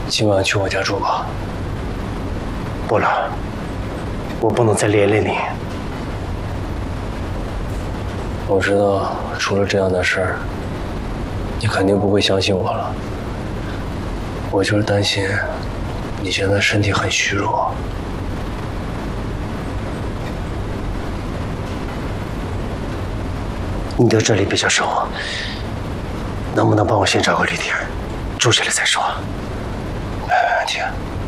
今晚去我家住吧。 不了，我不能再连累你。 我知道出了这样的事儿，你肯定不会相信我了。我就是担心你现在身体很虚弱。 你对这里比较熟，能不能帮我先找个旅店住下来再说？ 没问题。